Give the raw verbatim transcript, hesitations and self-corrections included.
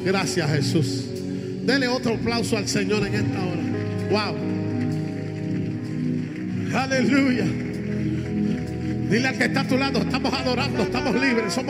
Gracias, Jesús. Dele otro aplauso al Señor en esta hora. Wow. Aleluya. Dile al que está a tu lado, estamos adorando, estamos libres, somos